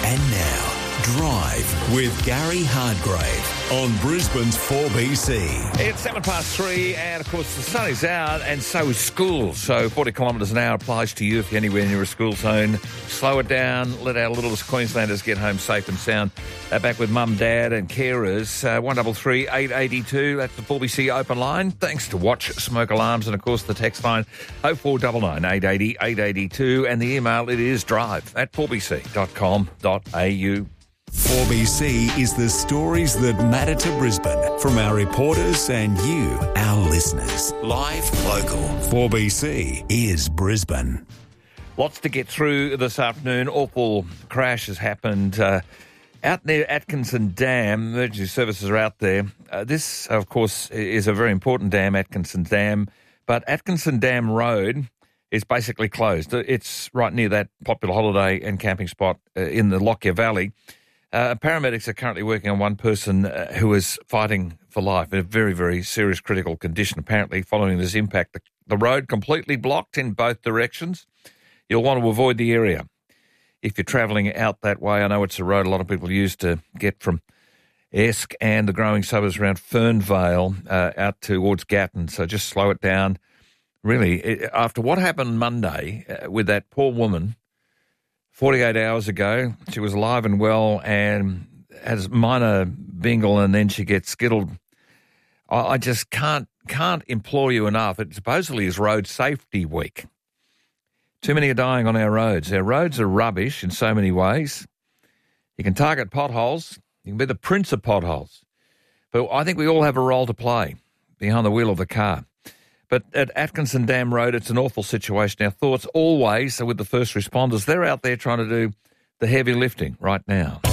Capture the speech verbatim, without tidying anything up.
And now, Drive with Gary Hardgrave on Brisbane's four B C. It's seven past three, and of course the sun is out, and so is school. So forty kilometres an hour applies to you if you're anywhere near a school zone. Slow it down, let our littlest Queenslanders get home safe and sound. Uh, back with mum, dad and carers. Uh, one double three eight eighty two. That's the four B C open line. Thanks to Watch Smoke Alarms, and of course the text line oh four nine nine eight eight zero eight eight two, and the email it is drive at four b c dot com dot a u. four B C is the stories that matter to Brisbane from our reporters and you, our listeners. Live, local. four B C is Brisbane. Lots to get through this afternoon. Awful crash has happened uh, out near Atkinson Dam. Emergency services are out there. Uh, this, of course, is a very important dam, Atkinson Dam. But Atkinson Dam Road is basically closed. It's right near that popular holiday and camping spot uh, in the Lockyer Valley. Uh, paramedics are currently working on one person uh, who is fighting for life in a very, very serious critical condition. Apparently, following this impact, the, the road completely blocked in both directions. You'll want to avoid the area if you're travelling out that way. I know it's a road a lot of people use to get from Esk and the growing suburbs around Fernvale uh, out towards Gatton, so just slow it down. Really, it, after what happened Monday uh, with that poor woman, forty-eight hours ago, she was alive and well and has minor bingle, and then she gets skittled. I, I just can't can't implore you enough. It supposedly is Road Safety Week. Too many are dying on our roads. Our roads are rubbish in so many ways. You can target potholes. You can be the prince of potholes. But I think we all have a role to play behind the wheel of the car. But at Atkinson Dam Road, it's an awful situation. Our thoughts always are with the first responders. They're out there trying to do the heavy lifting right now.